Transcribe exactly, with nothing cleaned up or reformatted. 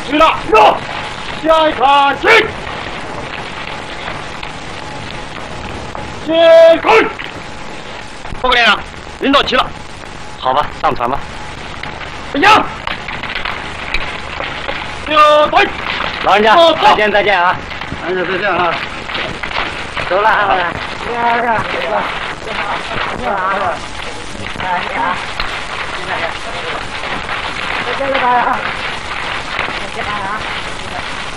去了，走，下一场起，接棍。报告连长，人到齐了。好吧，上船吧。队长，就队。老人家，再见再见啊！再见再见啊！走了啊！走了，走了，走了，走了，哎呀！再见了，大家！再见啊！